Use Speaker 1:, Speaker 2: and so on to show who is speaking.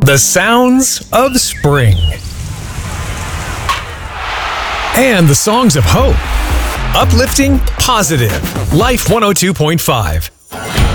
Speaker 1: The sounds of spring. And the songs of hope. Uplifting, positive. Life 102.5.